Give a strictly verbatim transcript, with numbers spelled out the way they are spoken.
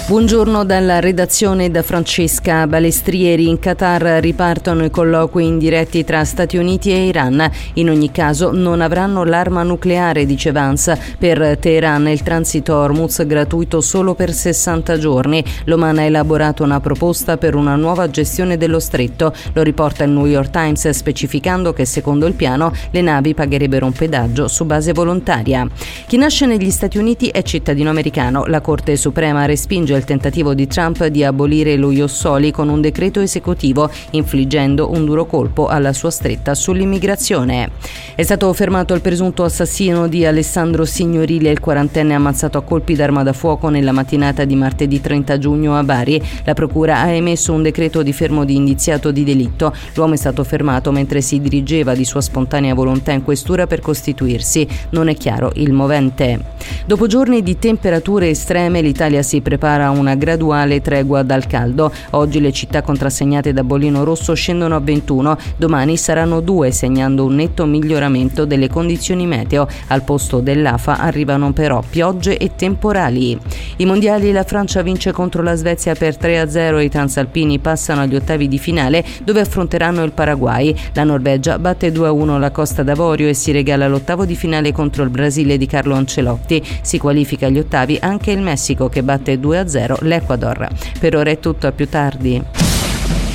Buongiorno dalla redazione da Francesca Balestrieri. In Qatar ripartono i colloqui indiretti tra Stati Uniti e Iran. In ogni caso non avranno l'arma nucleare, dice Vance. Per Teheran il transito Hormuz gratuito solo per sessanta giorni. L'Oman ha elaborato una proposta per una nuova gestione dello stretto. Lo riporta il New York Times, specificando che secondo il piano le navi pagherebbero un pedaggio su base volontaria. Chi nasce negli Stati Uniti è cittadino americano. La Corte Suprema respinge il tentativo di Trump di abolire lo Ius Soli con un decreto esecutivo, infliggendo un duro colpo alla sua stretta sull'immigrazione. È stato fermato il presunto assassino di Alessandro Signorile, il quarantenne ammazzato a colpi d'arma da fuoco nella mattinata di martedì trenta giugno a Bari. La procura ha emesso un decreto di fermo di indiziato di delitto. L'uomo è stato fermato mentre si dirigeva di sua spontanea volontà in questura per costituirsi. Non è chiaro il movente. Dopo giorni di temperature estreme, l'Italia si prepara a una graduale tregua dal caldo. Oggi le città contrassegnate da bollino rosso scendono a ventuno, domani saranno due, segnando un netto miglioramento delle condizioni meteo. Al posto dell'A F A arrivano però piogge e temporali. I mondiali: la Francia vince contro la Svezia per tre a zero e i transalpini passano agli ottavi di finale, dove affronteranno il Paraguay. La Norvegia batte due a uno la Costa d'Avorio e si regala l'ottavo di finale contro il Brasile di Carlo Ancelotti. Si qualifica agli ottavi anche il Messico, che batte due a zero l'Ecuador. Per ora è tutto, a più tardi.